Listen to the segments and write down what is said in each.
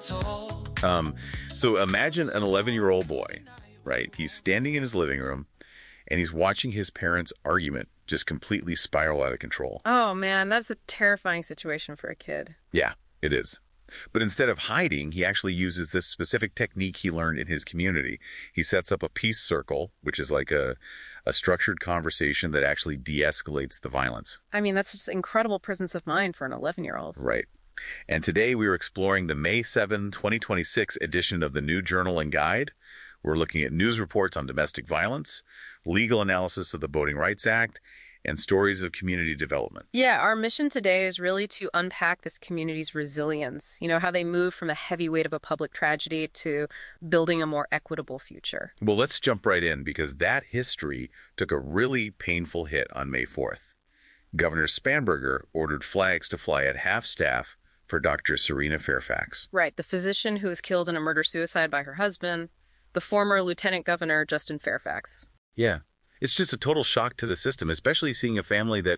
So imagine an 11-year-old boy, right? He's standing in his living room and he's watching his parents' argument just completely spiral out of control. Oh, man, that's a terrifying situation for a kid. Yeah, it is. But instead of hiding, he actually uses this specific technique he learned in his community. He sets up a peace circle, which is like a structured conversation that actually de-escalates the violence. I mean, that's just incredible presence of mind for an 11-year-old. Right. And today we are exploring the May 7, 2026 edition of the New Journal and Guide. We're looking at news reports on domestic violence, legal analysis of the Voting Rights Act, and stories of community development. Yeah, our mission today is really to unpack this community's resilience. You know, how they move from the heavy weight of a public tragedy to building a more equitable future. Well, let's jump right in because that history took a really painful hit on May 4th. Governor Spanberger ordered flags to fly at half-staff for Dr. Serena Fairfax. Right, the physician who was killed in a murder-suicide by her husband, the former Lieutenant Governor Justin Fairfax. Yeah. It's just a total shock to the system, especially seeing a family that,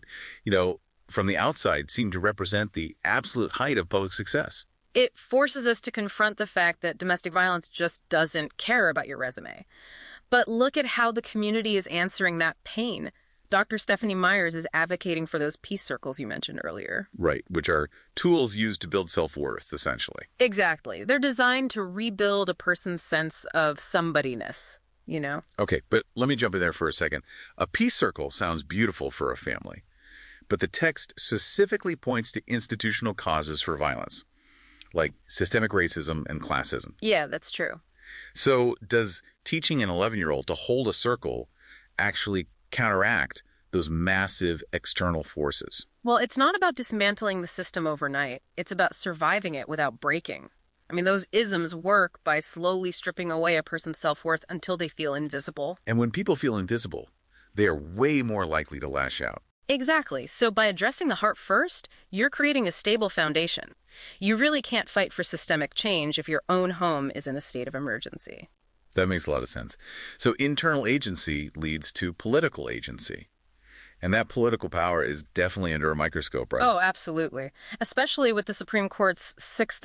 from the outside seemed to represent the absolute height of public success. It forces us to confront the fact that domestic violence just doesn't care about your resume. But look at how the community is answering that pain. Dr. Stephanie Myers is advocating for those peace circles you mentioned earlier. Right, which are tools used to build self-worth, essentially. Exactly. They're designed to rebuild a person's sense of somebodyness. Okay, but let me jump in there for a second. A peace circle sounds beautiful for a family, but the text specifically points to institutional causes for violence, like systemic racism and classism. Yeah, that's true. So does teaching an 11-year-old to hold a circle actually counteract those massive external forces? Well, it's not about dismantling the system overnight. It's about surviving it without breaking. I mean, those isms work by slowly stripping away a person's self-worth until they feel invisible. And when people feel invisible, they are way more likely to lash out. Exactly. So by addressing the heart first, you're creating a stable foundation. You really can't fight for systemic change if your own home is in a state of emergency. That makes a lot of sense. So internal agency leads to political agency. And that political power is definitely under a microscope, right? Oh, absolutely. Especially with the Supreme Court's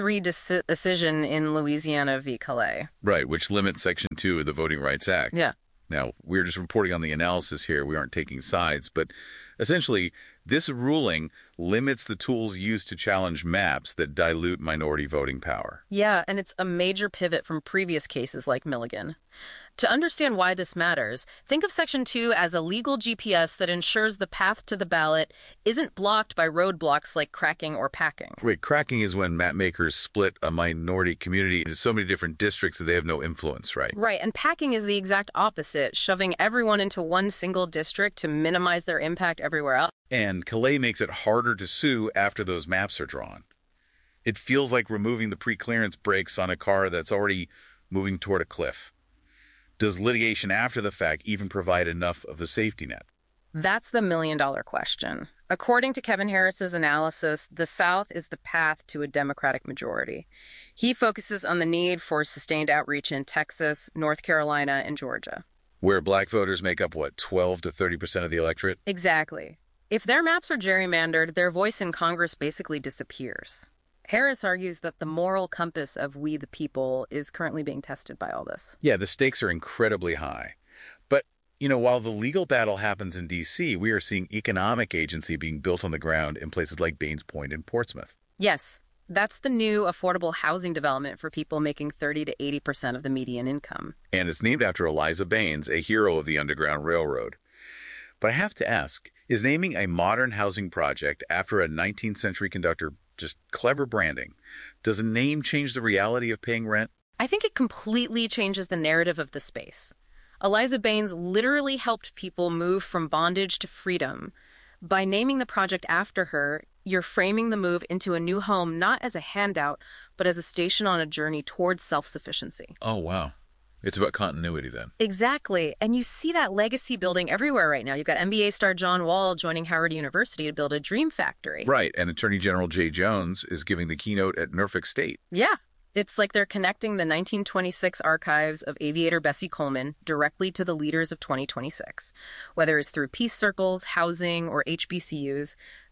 6-3 decision in Louisiana v. Calais. Right, which limits Section 2 of the Voting Rights Act. Yeah. Now, we're just reporting on the analysis here. We aren't taking sides. But essentially, this ruling limits the tools used to challenge maps that dilute minority voting power. Yeah, and it's a major pivot from previous cases like Milligan. To understand why this matters, think of Section 2 as a legal GPS that ensures the path to the ballot isn't blocked by roadblocks like cracking or packing. Wait, cracking is when map makers split a minority community into so many different districts that they have no influence, right? Right, and packing is the exact opposite, shoving everyone into one single district to minimize their impact everywhere else. And Calais makes it harder to sue after those maps are drawn. It feels like removing the pre-clearance brakes on a car that's already moving toward a cliff. Does litigation after the fact even provide enough of a safety net? That's the million-dollar question. According to Kevin Harris's analysis, the South is the path to a Democratic majority. He focuses on the need for sustained outreach in Texas, North Carolina, and Georgia. Where black voters make up, 12 to 30% of the electorate? Exactly. If their maps are gerrymandered, their voice in Congress basically disappears. Harris argues that the moral compass of we the people is currently being tested by all this. Yeah, the stakes are incredibly high. But, while the legal battle happens in D.C., we are seeing economic agency being built on the ground in places like Baines Point and Portsmouth. Yes, that's the new affordable housing development for people making 30 to 80% of the median income. And it's named after Eliza Baines, a hero of the Underground Railroad. But I have to ask, is naming a modern housing project after a 19th century conductor just clever branding? Does a name change the reality of paying rent? I think it completely changes the narrative of the space. Eliza Baines literally helped people move from bondage to freedom. By naming the project after her, you're framing the move into a new home not as a handout, but as a station on a journey towards self-sufficiency. Oh, wow. It's about continuity then. Exactly. And you see that legacy building everywhere right now. You've got NBA star John Wall joining Howard University to build a dream factory. Right. And Attorney General Jay Jones is giving the keynote at Norfolk State. Yeah. It's like they're connecting the 1926 archives of aviator Bessie Coleman directly to the leaders of 2026. Whether it's through peace circles, housing, or HBCUs,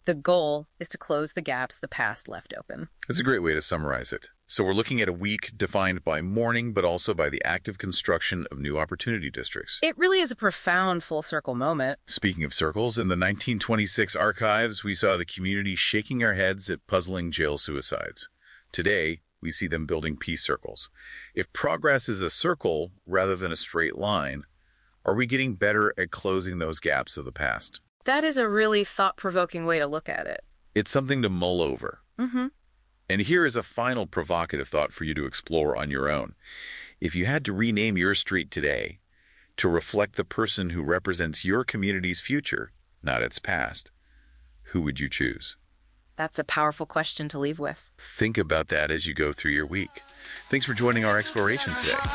The goal is to close the gaps the past left open. That's a great way to summarize it. So we're looking at a week defined by mourning, but also by the active construction of new opportunity districts. It really is a profound full circle moment. Speaking of circles, in the 1926 archives, we saw the community shaking our heads at puzzling jail suicides. Today, we see them building peace circles. If progress is a circle rather than a straight line, are we getting better at closing those gaps of the past? That is a really thought-provoking way to look at it. It's something to mull over. Mm-hmm. And here is a final provocative thought for you to explore on your own. If you had to rename your street today to reflect the person who represents your community's future, not its past, who would you choose? That's a powerful question to leave with. Think about that as you go through your week. Thanks for joining our exploration today.